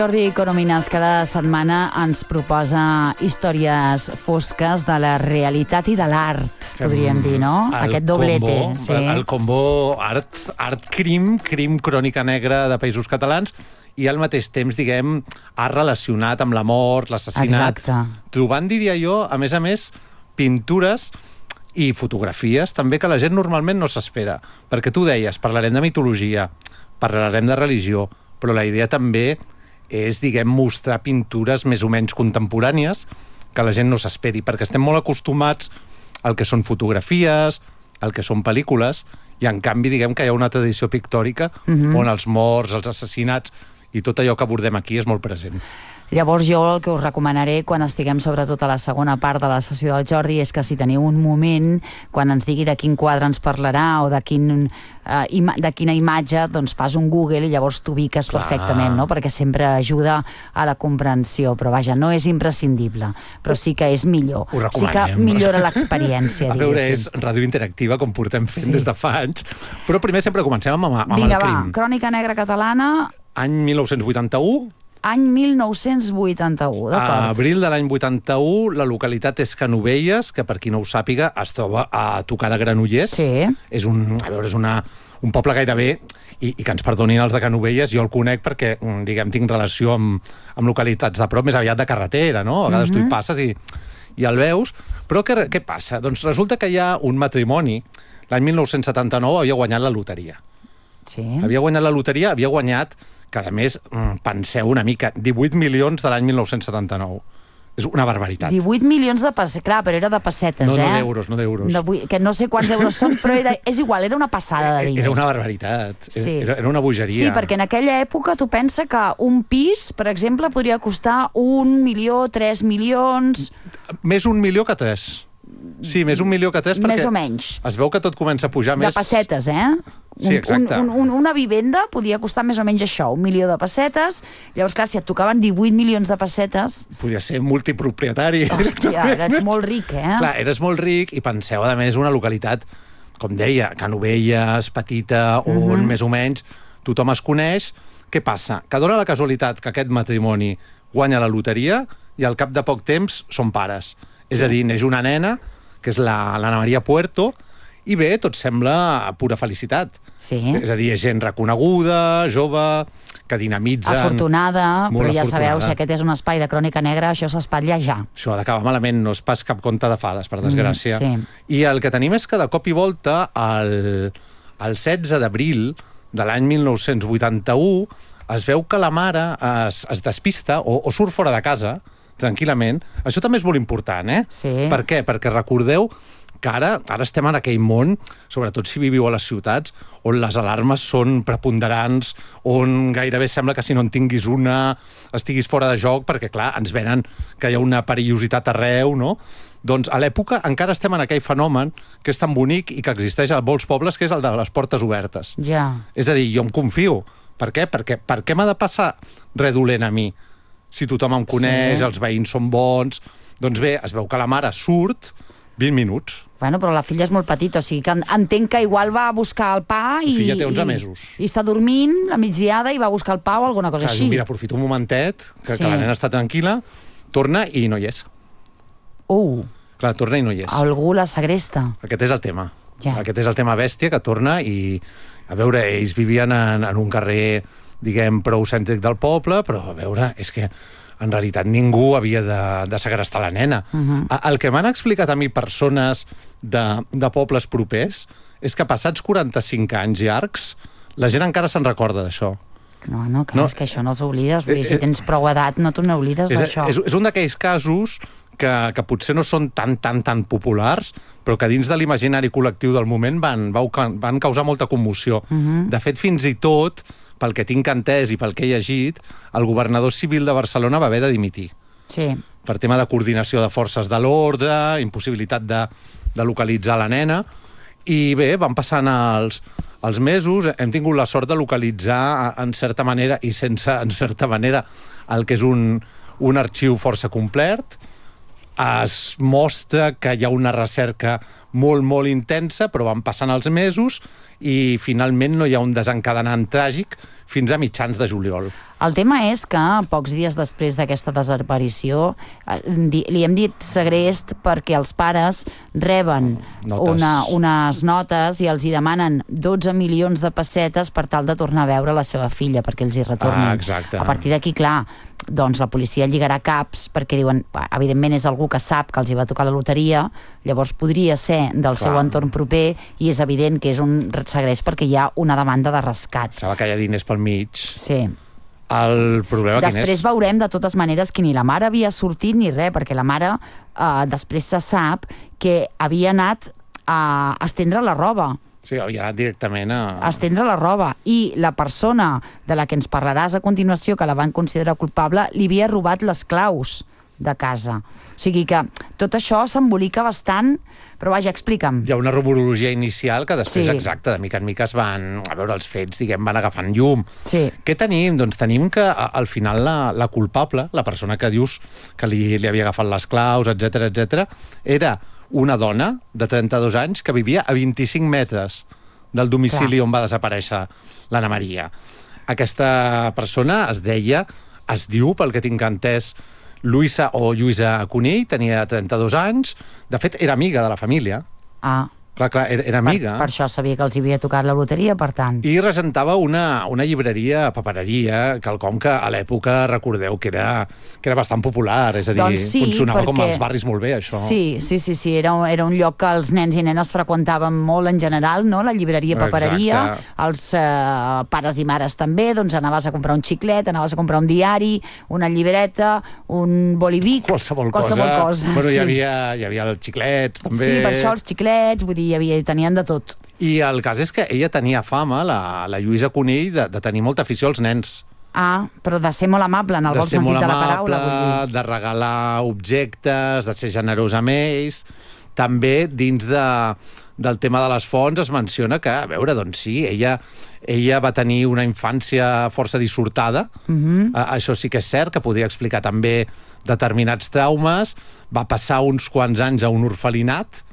Jordi Corominas cada setmana ens proposa històries fosques de la realitat i de l'art, podríem dir, no? Aquest doblete. Sí. El combo art-crim, crim crònica negra de Països Catalans, i al mateix temps, diguem, art relacionat amb la mort, l'assassinat. Exacte. Trobant, diria jo, a més, pintures i fotografies també que la gent normalment no s'espera. Perquè tu deies, parlarem de mitologia, parlarem de religió, però la idea també és, diguem, mostrar pintures més o menys contemporànies que la gent no s'esperi, perquè estem molt acostumats al que són fotografies, al que són pel·lícules, i en canvi, diguem, que hi ha una tradició pictòrica on els morts, els assassinats i tot allò que abordem aquí és molt present. Llavors jo el que us recomanaré quan estiguem sobretot a la segona part de la sessió del Jordi és que si teniu un moment, quan ens digui de quin quadre ens parlarà o de quina imatge, doncs fas un Google i llavors t'ubiques perfectament, no? Perquè sempre ajuda a la comprensió, però vaja, no és imprescindible, però sí que és millor. Sí que millora l'experiència, diguéssim. A veure, és ràdio interactiva, com portem fent des de fa anys, però primer sempre comencem amb el crim. Vinga, va, Crònica negra catalana... Any 1981... Any 1981, d'acord. A abril de l'any 81, la localitat és Canovelles, que per qui no ho sàpiga es troba a tocar de Granollers. Sí. És un poble gairebé, i que ens perdonin els de Canovelles, jo el conec perquè, diguem, tinc relació amb localitats de prop, més aviat de carretera, no? A vegades tu hi passes i el veus. Però què passa? Doncs resulta que hi ha un matrimoni, l'any 1979 havia guanyat la loteria. Sí. Havia guanyat la loteria, havia guanyat, que a més, penseu una mica, 18 milions de l'any 1979. És una barbaritat. 18 milions de pessetes, clar, però era de pessetes, no d'euros, no d'euros. Que no sé quants euros són, però és igual, era una passada de diners. Era una barbaritat, sí. Era una bogeria. Sí, perquè en aquella època tu pensa que un pis, per exemple, podria costar 1 milió, 3 milions... Més 1 milió que 3. Sí, més 1 milió que 3, perquè... Més o menys. Es veu que tot comença a pujar més... De pessetes, Sí, exacte. Una vivenda podia costar més o menys això, 1 milió de pessetes. Llavors, clar, si et tocaven 18 milions de pessetes... Podia ser multipropietari. Hòstia, eres molt ric, Clar, eres molt ric i penseu, a més, una localitat, com deia, Canovelles, petita, on més o menys tothom es coneix. Què passa? Que dona la casualitat que aquest matrimoni guanya la loteria i al cap de poc temps són pares. És a dir, neix una nena, que és l'Anna Maria Puerto, i bé, tot sembla pura felicitat. Sí. És a dir, gent reconeguda, jove, que dinamitzen... Afortunada, però ja sabeu, si aquest és un espai de crònica negra, això s'espatlla ja. Això ha d'acabar malament, no és pas cap conte de fades, per desgràcia. Sí. I el que tenim és que de cop i volta, el 16 d'abril de l'any 1981, es veu que la mare es despista o surt fora de casa, tranquil·lament. Això també és molt important, Sí. Per què? Perquè recordeu que ara estem en aquell món, sobretot si viviu a les ciutats, on les alarmes són preponderants, on gairebé sembla que si no en tinguis una estiguis fora de joc, perquè clar, ens venen que hi ha una perillositat arreu, no? Doncs a l'època encara estem en aquell fenomen que és tan bonic i que existeix a molts pobles, que és el de les portes obertes. Ja. És a dir, jo em confio. Per què? Perquè per què m'ha de passar res dolent a mi? Si tothom em coneix, els veïns són bons... Doncs bé, es veu que la mare surt 20 minuts. Bueno, però la filla és molt petita, o sigui que entenc que igual va a buscar el pa i... La filla té 11 mesos. I està dormint a migdiada i va a buscar el pa o alguna cosa així. Mira, aprofita un momentet, que la nena està tranquil·la, torna i no hi és. Clar, torna i no hi és. Algú la segresta. Aquest és el tema. Ja. Aquest és el tema bèstia, que torna i... A veure, ells vivien en un carrer, diguem, prou cèntric del poble, però a veure, és que en realitat ningú havia de segrestar la nena. El que m'han explicat a mi persones de pobles propers és que passats 45 anys llargs la gent encara se'n recorda d'això. No, clar, és que això no t'oblides. Vull dir, si tens prou edat no te n'oblides d'això. És un d'aquells casos que potser no són tan populars, però que dins de l'imaginari col·lectiu del moment van causar molta commoció. De fet, fins i tot, pel que tinc entès i pel que he llegit, el governador civil de Barcelona va haver de dimitir. Sí. Per tema de coordinació de forces de l'ordre, impossibilitat de localitzar la nena, i bé, van passant els mesos, hem tingut la sort de localitzar en certa manera i sense en certa manera el que és un arxiu força complet. Es mostra que hi ha una recerca molt, molt intensa, però van passant els mesos i finalment no hi ha un desencadenant tràgic fins a mitjans de juliol. El tema és que pocs dies després d'aquesta desaparició li hem dit segrest perquè els pares reben unes notes i els hi demanen 12 milions de pessetes per tal de tornar a veure la seva filla, perquè els hi retornin. Exacte. A partir d'aquí, clar, doncs la policia lligarà caps perquè diuen, evidentment és algú que sap que els hi va tocar la loteria, llavors podria ser del seu entorn proper i és evident que és un segrest perquè hi ha una demanda de rescat. Sembla que hi ha diners pel mig. Sí. El problema quin és? Després veurem de totes maneres que ni la mare havia sortit ni res, perquè la mare després se sap que havia anat a estendre la roba. Sí, havia anat directament a estendre la roba, i la persona de la que ens parlaràs a continuació, que la van considerar culpable, li havia robat les claus de casa. O sigui que tot això s'embolica bastant, però vaja, explica'm. Hi ha una rumorologia inicial que després, exacte, de mica en mica es van, a veure, els fets, diguem, van agafant llum. Sí. Què tenim? Doncs tenim que al final la culpable, la persona que dius que li havia agafat les claus, etc, era una dona de 32 anys que vivia a 25 metres del domicili on va desaparèixer l'Anna Maria. Aquesta persona es diu, pel que tinc entès, Lluïsa Cunill, tenia 32 anys. De fet, era amiga de la família. Ah. Clar, era amiga. Per això sabia que els havia tocat la loteria, per tant. I regentava una llibreria, papereria, quelcom que a l'època recordeu que era bastant popular, és a dir, doncs sí, funcionava com als barris molt bé, això. Sí, era un lloc que els nens i nenes freqüentaven molt en general, no? La llibreria, papereria, els pares i mares també, doncs anaves a comprar un xiclet, anaves a comprar un diari, una llibreta, un bolivic, qualsevol cosa. Bueno, sí. Hi havia els xiclets, també. Sí, per això els xiclets, vull dir, tenien de tot. I el cas és que ella tenia fama, la Lluïsa Cunill, de tenir molta afició als nens. Ah, però de ser molt amable, en el bon sentit de la paraula, vull dir. De regalar objectes, de ser generosa amb ells. També dins del tema de les fonts es menciona que, a veure, doncs sí, ella va tenir una infància força dissortada. Això sí que és cert, que podria explicar també determinats traumes. Va passar uns quants anys a un orfelinat.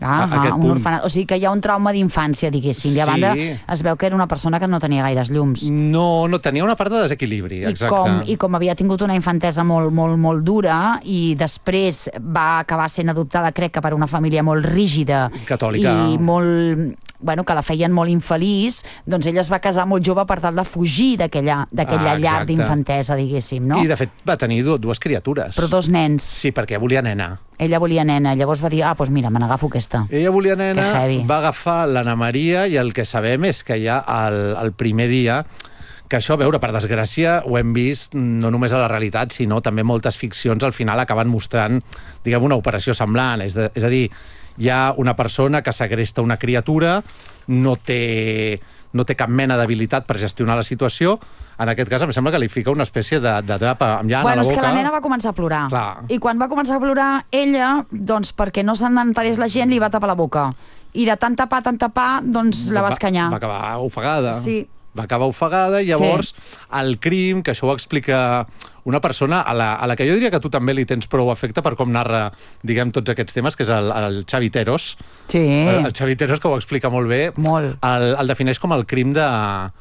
Un orfenat. O sigui que hi ha un trauma d'infància, diguéssim. I a banda es veu que era una persona que no tenia gaires llums. No tenia una part de desequilibri, exacte. I com havia tingut una infantesa molt, molt, molt dura, i després va acabar sent adoptada, crec que per una família molt rígida. Catòlica. I molt... Bueno, que la feien molt infeliç, doncs ella es va casar molt jove per tal de fugir d'aquella llar d'infantesa, diguéssim, no? I, de fet, va tenir dues criatures. Però dos nens. Sí, perquè volia nena. Ella volia nena, llavors va dir, doncs mira, me n'agafo aquesta. Ella volia nena, va agafar l'Anna Maria, i el que sabem és que ja el primer dia, que això, a veure, per desgràcia, ho hem vist no només a la realitat, sinó també moltes ficcions al final acaben mostrant, diguem, una operació semblant. És a dir, hi ha una persona que segresta una criatura, no té cap mena d'habilitat per gestionar la situació. En aquest cas, em sembla que li fica una espècie de drap amb llant a la boca. És que la nena va començar a plorar. Clar. I quan va començar a plorar, ella, doncs, perquè no se n'enterés la gent, li va tapar la boca. I de tant tapar, doncs la va escanyar. Va acabar ofegada. Sí. Va acabar ofegada, i llavors el crim, que això ho explica una persona a la que jo diria que tu també li tens prou afecte per com narra, diguem, tots aquests temes, que és el Xavi Teros. Sí. El Xavi Teros, que ho explica molt bé. Molt. El defineix com el crim de...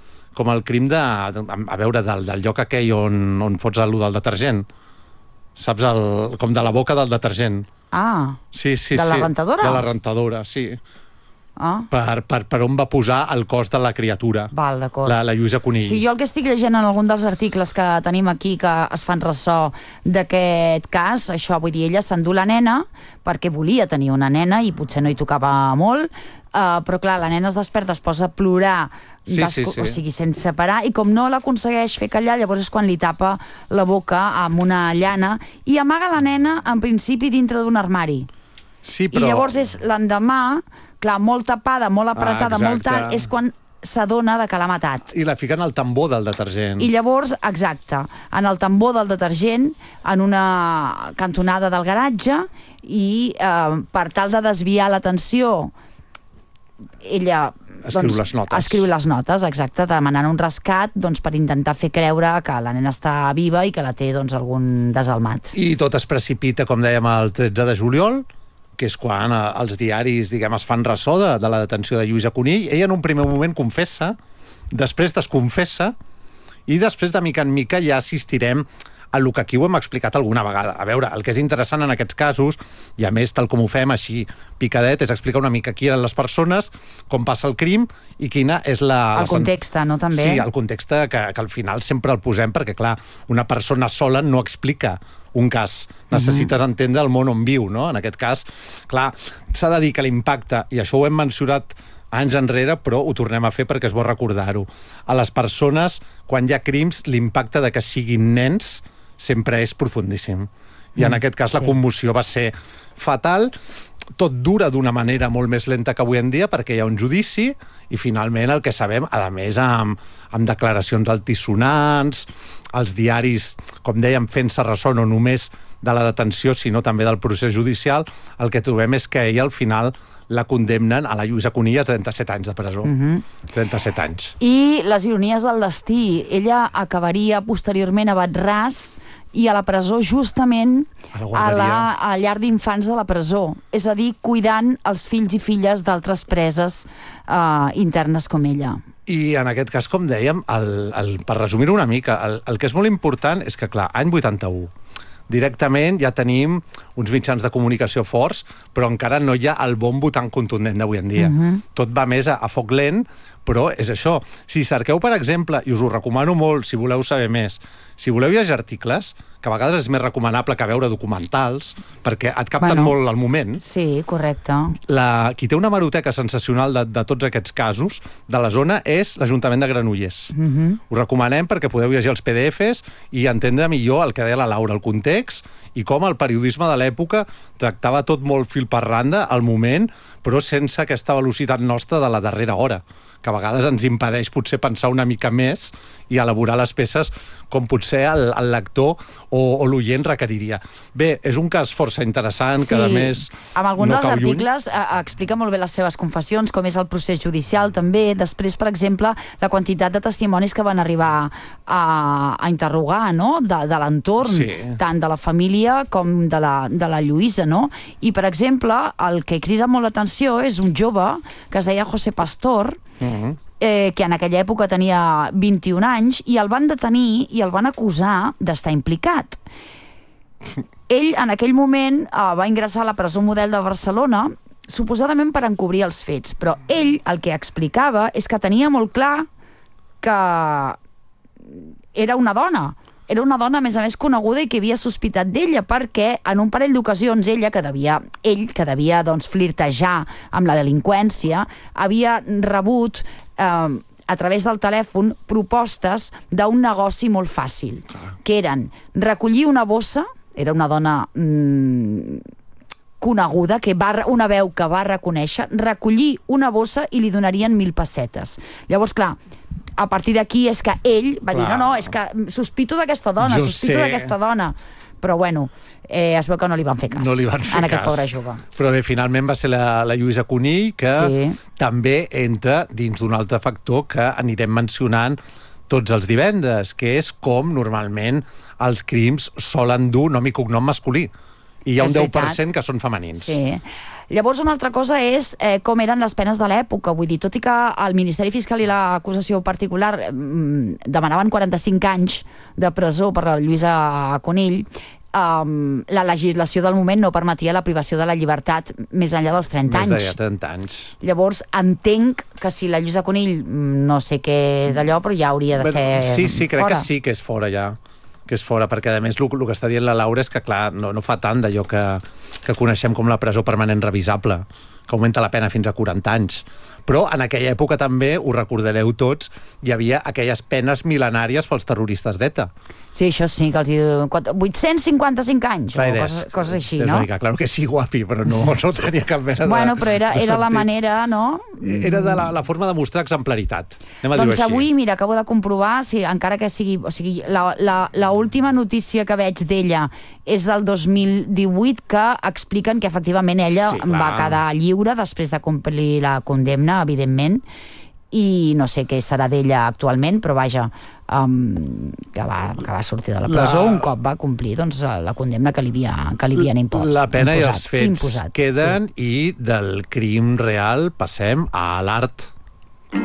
a veure, del lloc aquell on fots allò del detergent. Saps? Com de la boca del detergent. Ah. Sí. De la rentadora? De la rentadora, sí. Ah. Per on va posar el cos de la criatura. Val, d'acord. La Lluïsa Cunill. Sí, jo el que estic llegint en algun dels articles que tenim aquí que es fan ressò d'aquest cas, això, vull dir, ella s'endú la nena perquè volia tenir una nena i potser no hi tocava molt, però clar, la nena es desperta, es posa a plorar, o sigui, sense parar, i com no l'aconsegueix fer callar, llavors és quan li tapa la boca amb una llana i amaga la nena, en principi, dintre d'un armari. Sí, però... I llavors és l'endemà, clar, molt tapada, molt apretada, molt tard, és quan s'adona que l'ha matat. I la fiquen al tambor del detergent. I llavors, exacte, en el tambor del detergent, en una cantonada del garatge, i per tal de desviar l'atenció, ella... Escriu les notes, exacte, demanant un rescat, doncs, per intentar fer creure que la nena està viva i que la té, doncs, algun desalmat. I tot es precipita, com dèiem, el 13 de juliol, que és quan els diaris, diguem, es fan ressò de la detenció de Lluïsa Conill. Ella en un primer moment confessa, després desconfessa, i després de mica en mica ja assistirem a el que aquí ho hem explicat alguna vegada. A veure, el que és interessant en aquests casos, i a més tal com ho fem així picadet, és explicar una mica qui eren les persones, com passa el crim i quina és el context, no? També. Sí, el context que al final sempre el posem, perquè clar, una persona sola no explica un cas. Necessites entendre el món on viu, no? En aquest cas, clar, s'ha de dir que l'impacte, i això ho hem mencionat anys enrere, però ho tornem a fer perquè és bo recordar-ho. A les persones, quan hi ha crims, l'impacte de que siguin nens sempre és profundíssim. I en aquest cas la commoció va ser fatal. Tot dura d'una manera molt més lenta que avui en dia perquè hi ha un judici i finalment el que sabem, a més amb declaracions altisonants, els diaris, com dèiem, fent-se ressò no només de la detenció sinó també del procés judicial, el que trobem és que ella al final la condemnen a la Lluïsa Conill a 37 anys de presó. 37 anys. I les ironies del destí. Ella acabaria posteriorment a Bat-ras i a la presó justament a la llar d'infants de la presó. És a dir, cuidant els fills i filles d'altres preses internes com ella. I en aquest cas, com dèiem, per resumir-ho una mica, el que és molt important és que, clar, any 81, directament ja tenim uns mitjans de comunicació forts, però encara no hi ha el bombo tan contundent d'avui en dia. Tot va més a foc lent, però és això. Si cerqueu, per exemple, i us ho recomano molt si voleu saber més, si voleu llegir articles, que a vegades és més recomanable que veure documentals, perquè et capten molt el moment. Sí, correcte. Qui té una hemeroteca sensacional de tots aquests casos de la zona és l'Ajuntament de Granollers. Us recomanem perquè podeu llegir els PDFs i entendre millor el que deia la Laura, el context, i com el periodisme de l'època tractava tot molt fil per randa al moment, però sense aquesta velocitat nostra de la darrera hora, que a vegades ens impedeix potser pensar una mica més i elaborar les peces com potser el lector o l'oient requeriria. Bé, és un cas força interessant, que a més amb alguns dels articles explica molt bé les seves confessions, com és el procés judicial també. Després, per exemple, la quantitat de testimonis que van arribar a interrogar, no? De l'entorn, tant de la família com de la Lluïsa, no? I, per exemple, el que crida molt l'atenció és un jove que es deia José Pastor, que en aquella època tenia 21 anys, i el van detenir i el van acusar d'estar implicat. Ell, en aquell moment, va ingressar a la presó Model de Barcelona, suposadament per encobrir els fets, però ell el que explicava és que tenia molt clar que era una dona. Era una dona, a més, coneguda i que havia sospitat d'ella, perquè en un parell d'ocasions ell, que devia doncs, flirtejar amb la delinqüència, havia rebut a través del telèfon propostes d'un negoci molt fàcil, que eren recollir una bossa, era una dona coneguda, una veu que va reconèixer, recollir una bossa i li donarien 1.000 pessetes. Llavors, clar, a partir d'aquí és que ell va dir, no, és que sospito d'aquesta dona, però bueno, es veu que no li van fer cas en aquest pobre jove. Però bé, finalment va ser la Lluïsa Conill, que també entra dins d'un altre factor que anirem mencionant tots els divendres, que és com normalment els crims solen dur nom i cognom masculí. I hi ha un 10% que són femenins. Sí. Llavors, una altra cosa és com eren les penes de l'època. Vull dir, tot i que el Ministeri Fiscal i l'acusació particular demanaven 45 anys de presó per la Lluïsa Conill, la legislació del moment no permetia la privació de la llibertat més enllà dels 30 anys. Més de 30 anys. Llavors, entenc que si la Lluïsa Conill, no sé què d'allò, però ja hauria de ser fora. Sí, crec que sí que és fora ja. Que és fora, perquè a més el que està dient la Laura és que, clar, no fa tant d'allò que coneixem com la presó permanent revisable, que augmenta la pena fins a 40 anys. Però en aquella època també, ho recordareu tots, hi havia aquelles penes mil·lenàries pels terroristes d'ETA. Sí, això sí, que els diu 855 anys, o coses així, no? Claro que sí, guapi, però no tenia cap mena de... Bueno, però era la manera, no? Era de la forma de mostrar exemplaritat. Doncs avui, mira, acabo de comprovar, encara que sigui... O sigui, la última notícia que veig d'ella és del 2018, que expliquen que efectivament ella va quedar lliure després de complir la condemna, evidentment, i no sé què serà d'ella actualment, però vaja, que va sortir de la presó un cop va complir la condemna que li havien impost. La pena i els fets imposat, queden, i del crim real passem a l'art